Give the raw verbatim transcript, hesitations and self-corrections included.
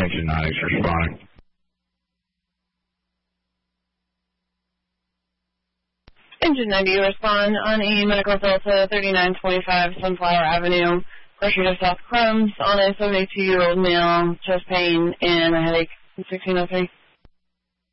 Engine nine X responding. Engine ninety, you respond on a Medical Delta thirty-nine twenty-five Sunflower Avenue, pressure to South Crumbs on a seventy-two-year-old male, chest pain and a headache, sixteen oh three.